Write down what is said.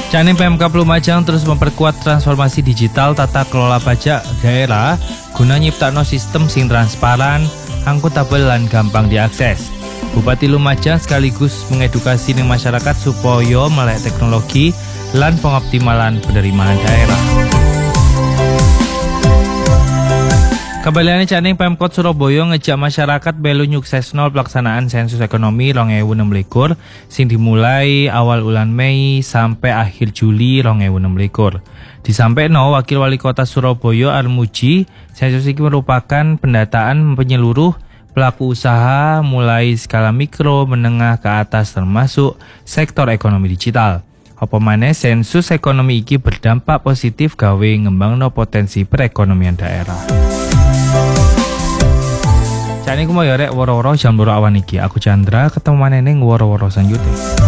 Cani PMK Lumajang terus memperkuat transformasi digital tata kelola pajak daerah guna nyiptakno sistem sing transparan, akuntabel lan gampang diakses. Bupati Lumajang sekaligus mengedukasi ning masyarakat supaya melek teknologi lan pengoptimalan penerimaan daerah. Kembaliannya Caning Pemkot Surabaya ngejak masyarakat melu nyuksesno pelaksanaan sensus ekonomi 2026 sing dimulai awal bulan Mei sampai akhir Juli 2026. Disampaikan Wakil Wali Kota Surabaya Armuji, sensus ini merupakan pendataan penyeluruh pelaku usaha mulai skala mikro, menengah ke atas termasuk sektor ekonomi digital. Apa maneh sensus ekonomi iki berdampak positif gawe ngembangno potensi perekonomian daerah. Cani ku mau yorek woro-woro jam 2 awan iki. Aku Chandra, ketemu maneh ning woro-woro selanjutnya.